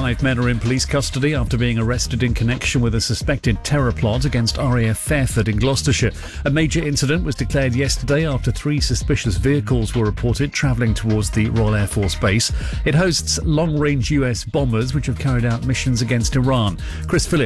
5 men are in police custody after being arrested in connection with a suspected terror plot against RAF Fairford in Gloucestershire. A major incident was declared yesterday after 3 suspicious vehicles were reported travelling towards the Royal Air Force Base. It hosts long-range US bombers which have carried out missions against Iran. Chris Phillips